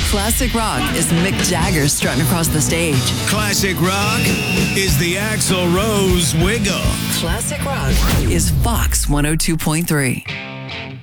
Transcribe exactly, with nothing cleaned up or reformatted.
Classic rock is Mick Jagger strutting across the stage. Classic rock is the Axl Rose wiggle. Classic rock is Fox one oh two point three.